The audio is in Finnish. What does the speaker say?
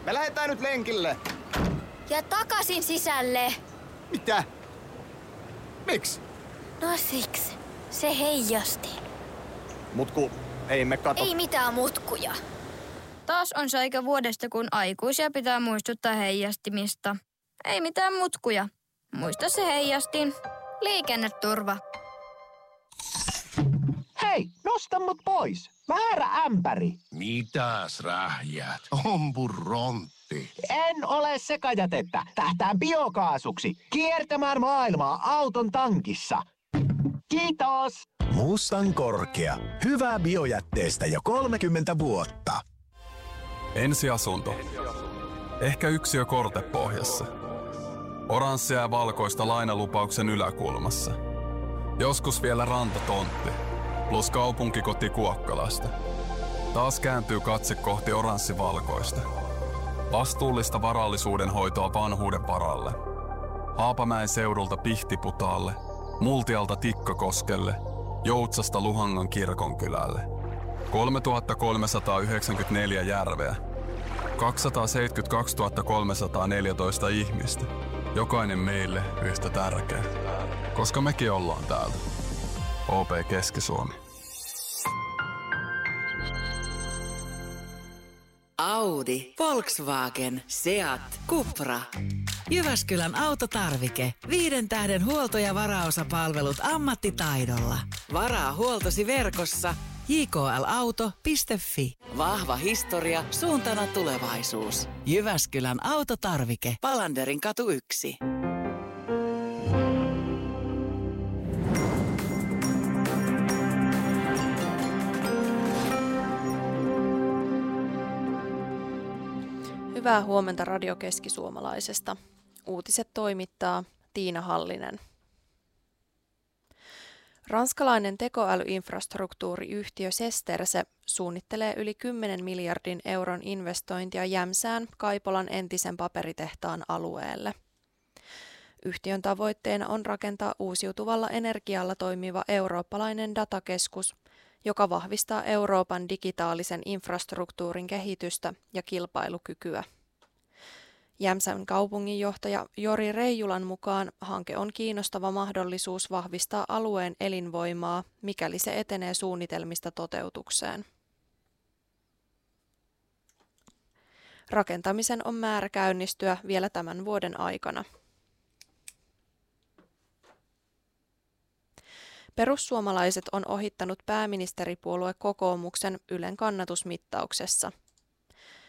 Me lähdetään nyt lenkille. Ja takaisin sisälle. Mitä? Miksi? No siksi. Se heijasti. Mutku, ei me kato. Ei mitään mutkuja. Taas on se aika vuodesta, kun aikuisia pitää muistuttaa heijastimista. Ei mitään mutkuja. Muista se heijastin. Liikenneturva. Hei, nosta mut pois. Väärä ämpäri. Mitäs rähjät? Ompu rontti. En ole sekajätettä. Tähtään biokaasuksi. Kiertämään maailmaa auton tankissa. Kiitos. Mustan korkea. Hyvää biojätteestä jo 30 vuotta. Ensiasunto. Ehkä yksiö kortepohjassa. Oranssia ja valkoista lainalupauksen yläkulmassa. Joskus vielä rantatontti. Plus kaupunkikoti Kuokkalasta. Taas kääntyy katse kohti oranssi-valkoista. Vastuullista varallisuuden hoitoa vanhuuden varalle. Haapamäen seudulta Pihtiputaalle, Multialta Tikkakoskelle, Joutsasta Luhangan kirkonkylälle. 3394 järveä. 272 314 ihmistä. Jokainen meille yhtä tärkeä. Koska mekin ollaan täältä. OP Keski-Suomi. Audi, Volkswagen, Seat, Cupra. Jyväskylän autotarvike. 5 tähden huolto- ja varaosapalvelut ammattitaidolla. Varaa huoltosi verkossa jklauto.fi. Vahva historia, suuntana tulevaisuus. Jyväskylän autotarvike. Palanderin katu 1. Hyvää huomenta Radio Keski-Suomalaisesta. Uutiset toimittaa Tiina Hallinen. Ranskalainen tekoälyinfrastruktuuriyhtiö Sesterse suunnittelee yli 10 miljardin euron investointia Jämsään Kaipolan entisen paperitehtaan alueelle. Yhtiön tavoitteena on rakentaa uusiutuvalla energialla toimiva eurooppalainen datakeskus, joka vahvistaa Euroopan digitaalisen infrastruktuurin kehitystä ja kilpailukykyä. Jämsän kaupunginjohtaja Jori Reijulan mukaan hanke on kiinnostava mahdollisuus vahvistaa alueen elinvoimaa, mikäli se etenee suunnitelmista toteutukseen. Rakentamisen on määrä käynnistyä vielä tämän vuoden aikana. Perussuomalaiset on ohittanut pääministeripuolue kokoomuksen Ylen kannatusmittauksessa.